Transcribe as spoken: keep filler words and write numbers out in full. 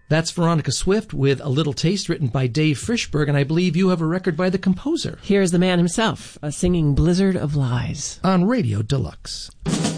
That's Veronica Swift with A Little Taste, written by Dave Frischberg, and I believe you have a record by the composer. Here's the man himself, uh, singing Blizzard of Lies on Radio Deluxe.